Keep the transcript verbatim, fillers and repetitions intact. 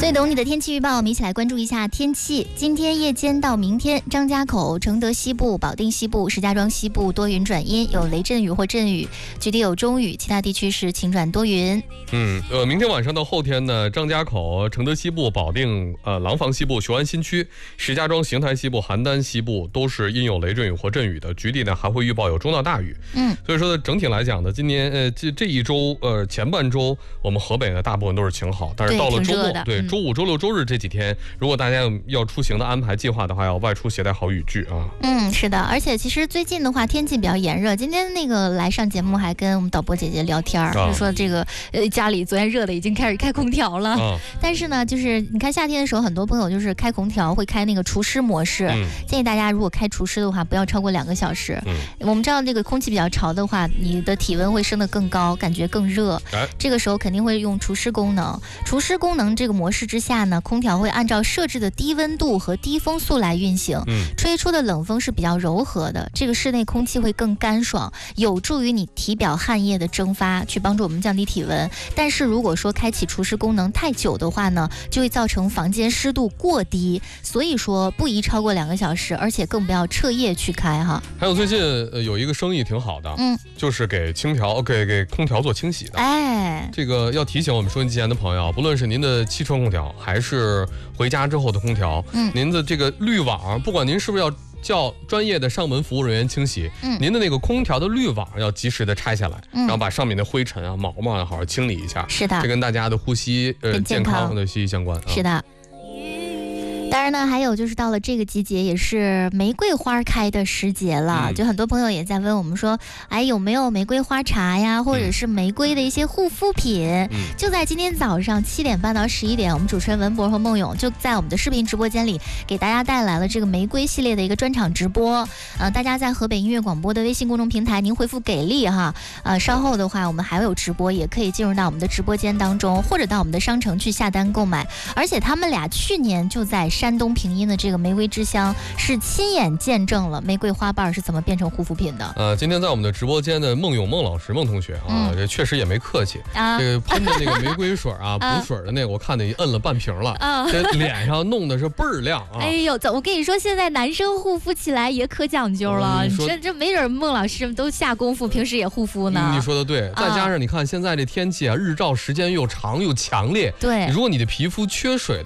最懂你的天气预报，我们一起来关注一下天气。今天夜间到明天，张家口、承德西部、保定西部、石家庄西部多云转阴，有雷阵雨或阵雨，局地有中雨，其他地区是晴转多云。 嗯，呃，明天晚上到后天呢，张家口、承德西部、保定、呃廊坊西部、雄安新区、石家庄邢台西部、邯郸西部都是阴有雷阵雨或阵雨的，局地呢还会预报有中到大雨。 嗯， 所以说呢，整体来讲呢，今年呃这这一周呃前半周，我们河北呢大部分都是晴好，但是到了周末，对、嗯、周五、周六、周日这几天，如果大家要出行的安排计划的话，要外出携带好雨具啊。 嗯，是的，而且其实最近的话天气比较炎热，今天那个来上节目还跟我们导播姐姐聊天，啊、就说这个呃家里昨天热的已经开始开空调了，啊、但是呢，就是你看夏天的时候，很多朋友就是开空调会开那个除湿模式，嗯、建议大家如果开除湿的话，不要超过两个小时。嗯、我们知道这个空气比较潮的话，你的体温会升得更高，感觉更热，哎、这个时候肯定会用除湿功能。除湿功能这个模式之下呢，空调会按照设置的低温度和低风速来运行，嗯、吹出的冷风是比较柔和的，这个室内空气会更干爽，有助于你体表汗液的蒸发，去帮助我们降低体温。但是如果说开启除湿功能太久的话呢，就会造成房间湿度过低，所以说不宜超过两个小时，而且更不要彻夜去开哈。 还有最近呃有一个生意挺好的，嗯，就是给空调给给空调做清洗的。哎，这个要提醒我们收音机前的朋友，不论是您的汽车空调还是回家之后的空调，嗯，您的这个滤网，不管您是不是要叫专业的上门服务人员清洗，嗯，您的那个空调的滤网要及时的拆下来，嗯、然后把上面的灰尘啊、毛毛啊好好清理一下。是的，这跟大家的呼吸呃健康的息息相关。啊、 是的。当然呢，还有就是到了这个季节，也是玫瑰花开的时节了。嗯、就很多朋友也在问我们说，哎，有没有玫瑰花茶呀，或者是玫瑰的一些护肤品？嗯、就在今天早上七点半到十一点，我们主持人文博和孟勇就在我们的视频直播间里给大家带来了这个玫瑰系列的一个专场直播。呃，大家在河北音乐广播的微信公众平台，您回复给力哈。呃，稍后的话，我们还有直播，也可以进入到我们的直播间当中，或者到我们的商城去下单购买。而且他们俩去年就在山东平阴的这个玫瑰之乡是亲眼见证了玫瑰花瓣是怎么变成护肤品的。 呃，今天在我们的直播间的孟勇孟老师孟同学啊，嗯、这确实也没客气啊，这个喷的那个玫瑰水啊，补水的那个，我看你摁了半瓶了啊，这脸上弄的是倍儿亮啊。 哎呦，我跟你说，现在男生护肤起来也可讲究了，嗯、这这没准孟老师都下功夫，平时也护肤呢。 嗯、你说的对，再加上你看现在这天气啊，日照时间又长又强烈， 对， 如果你的皮肤缺水的